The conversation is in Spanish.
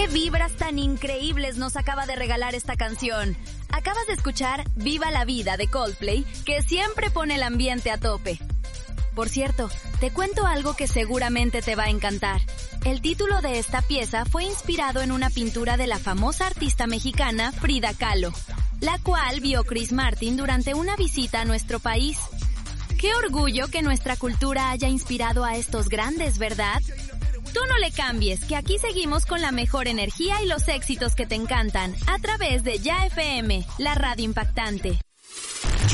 ¿Qué vibras tan increíbles nos acaba de regalar esta canción? Acabas de escuchar Viva la Vida de Coldplay, que siempre pone el ambiente a tope. Por cierto, te cuento algo que seguramente te va a encantar. El título de esta pieza fue inspirado en una pintura de la famosa artista mexicana Frida Kahlo, la cual vio Chris Martin durante una visita a nuestro país. ¡Qué orgullo que nuestra cultura haya inspirado a estos grandes, ¿verdad? Tú no le cambies, que aquí seguimos con la mejor energía y los éxitos que te encantan, a través de Ya FM, la radio impactante.